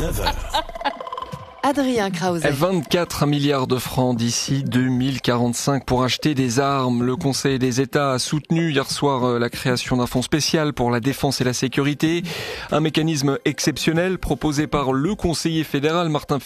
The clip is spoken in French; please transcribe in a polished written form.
9h. Adrien Krause. 24 milliards de francs d'ici 2045 pour acheter des armes. Le Conseil des États a soutenu hier soir la création d'un fonds spécial pour la défense et la sécurité. Un mécanisme exceptionnel proposé par le conseiller fédéral Martin